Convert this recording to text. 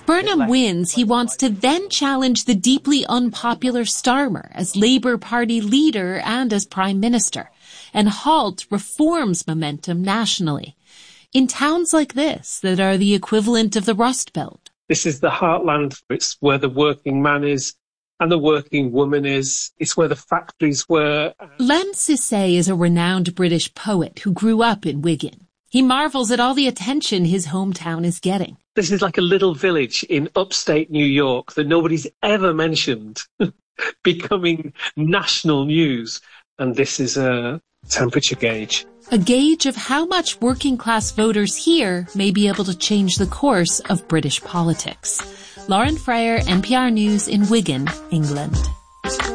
Burnham wins, he wants to then challenge the deeply unpopular Starmer as Labour Party leader and as Prime Minister, and halt reforms momentum nationally. In towns like this that are the equivalent of the Rust Belt. This is the heartland. It's where the working man is and the working woman is. It's where the factories were. Lem Sissay is a renowned British poet who grew up in Wigan. He marvels at all the attention his hometown is getting. This is like a little village in upstate New York that nobody's ever mentioned becoming national news. And this is a temperature gauge. A gauge of how much working-class voters here may be able to change the course of British politics. Lauren Freyer, NPR News in Wigan, England.